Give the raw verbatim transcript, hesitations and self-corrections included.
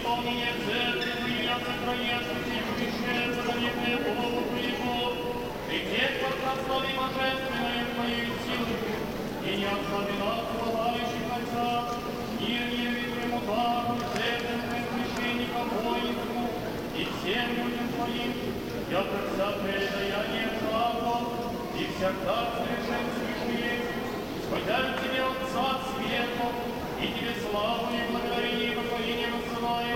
исполнение церкви Твоей, я сокровенствуйте и вещает заветное Богу Твоему, при тех подпрослови божественной Твоей силы, и не ослабила славающих Отца, мир невидимому Богу, церковным священникам воинству и всем людям Твоим, яко всякое даяние правду, и всегда совершенствуешь есть, исходя Тебе Отца свету, и Тебе славу и